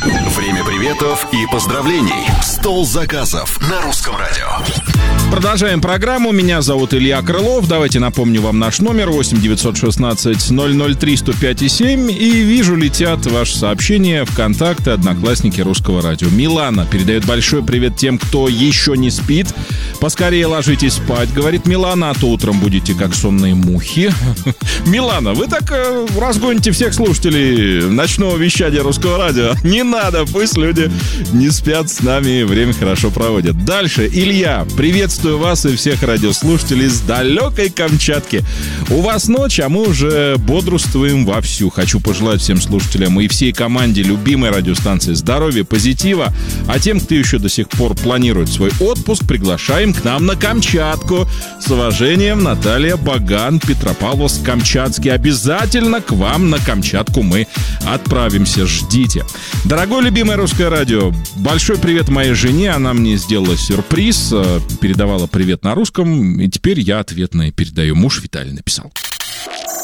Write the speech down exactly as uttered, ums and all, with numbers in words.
Время приветов и поздравлений. Стол заказов на Русском радио. Продолжаем программу. Меня зовут Илья Крылов. Давайте напомню вам наш номер восемь девятьсот шестнадцать ноль ноль три сто пять и семь. И вижу, летят ваши сообщения в контакты, одноклассники Русского радио. Милана передает большой привет тем, кто еще не спит. Поскорее ложитесь спать, говорит Милана, а то утром будете как сонные мухи. Милана, вы так э, разгоните всех слушателей ночного вещания Русского радио. Не надо, пусть люди не спят с нами, время хорошо проводят. Дальше, Илья, приветствую вас и всех радиослушателей с далекой Камчатки. У вас ночь, а мы уже бодрствуем вовсю. Хочу пожелать всем слушателям и всей команде любимой радиостанции здоровья, позитива. А тем, кто еще до сих пор планирует свой отпуск, приглашаем к нам на Камчатку. С уважением, Наталья Баган, Петропавловск-Камчатский. Обязательно к вам на Камчатку мы отправимся. Ждите. Дорогое любимое Русское радио, большой привет моей жене. Она мне сделала сюрприз, передавала привет на русском, и теперь я ответное передаю. Муж Виталий написал.